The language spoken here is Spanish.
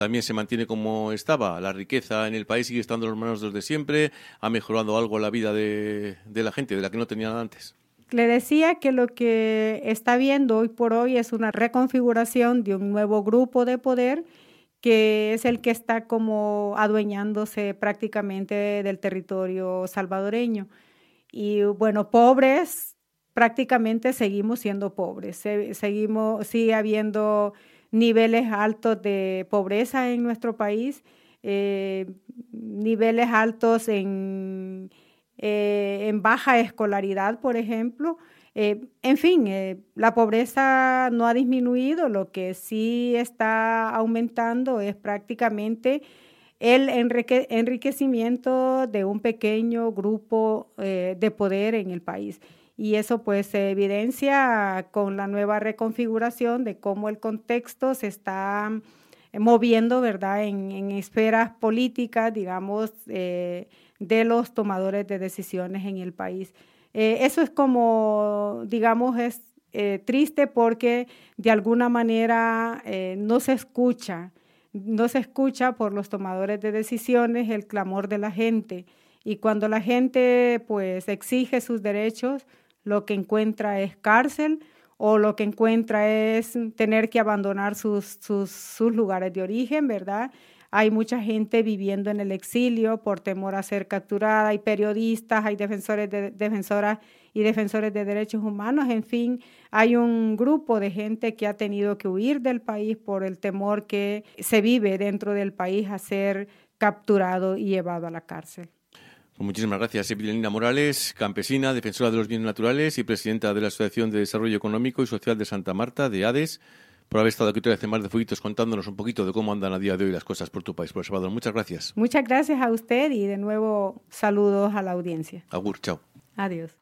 También se mantiene como estaba. La riqueza en el país sigue estando en las manos de los de siempre. Ha mejorado algo la vida de la gente, de la que no tenían antes. Le decía que lo que está viendo hoy por hoy es una reconfiguración de un nuevo grupo de poder que es el que está como adueñándose prácticamente del territorio salvadoreño. Y bueno, pobres, prácticamente seguimos siendo pobres, sigue habiendo niveles altos de pobreza en nuestro país, niveles altos en baja escolaridad, por ejemplo. En fin, la pobreza no ha disminuido, lo que sí está aumentando es prácticamente el enriquecimiento de un pequeño grupo de poder en el país. Y eso pues se evidencia con la nueva reconfiguración de cómo el contexto se está moviendo, ¿verdad?, en esferas políticas, digamos, de los tomadores de decisiones en el país. Eso es como, digamos, es triste porque de alguna manera no se escucha por los tomadores de decisiones el clamor de la gente. Y cuando la gente pues exige sus derechos, lo que encuentra es cárcel o lo que encuentra es tener que abandonar sus lugares de origen, ¿verdad? Hay mucha gente viviendo en el exilio por temor a ser capturada, hay periodistas, hay defensoras y defensores de derechos humanos, en fin, hay un grupo de gente que ha tenido que huir del país por el temor que se vive dentro del país a ser capturado y llevado a la cárcel. Pues muchísimas gracias, Evelina Morales, campesina, defensora de los bienes naturales y presidenta de la Asociación de Desarrollo Económico y Social de Santa Marta, de ADES, por haber estado aquí otra vez en Mar de Fueguitos contándonos un poquito de cómo andan a día de hoy las cosas por tu país, por El Salvador. Muchas gracias. Muchas gracias a usted y de nuevo saludos a la audiencia. Agur, chao. Adiós.